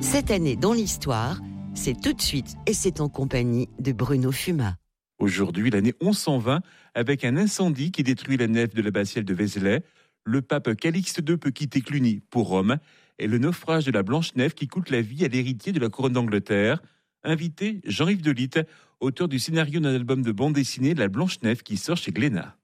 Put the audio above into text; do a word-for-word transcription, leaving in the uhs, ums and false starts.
Cette année dans l'histoire, c'est tout de suite et c'est en compagnie de Bruno Fumat. Aujourd'hui, l'année onze cent vingt, avec un incendie qui détruit la nef de l'abbatiale de Vézelay, le pape Calixte deux peut quitter Cluny pour Rome et le naufrage de la Blanche-Nef qui coûte la vie à l'héritier de la couronne d'Angleterre. Invité, Jean-Yves Delitte, auteur du scénario d'un album de bande dessinée La Blanche-Nef qui sort chez Glénat.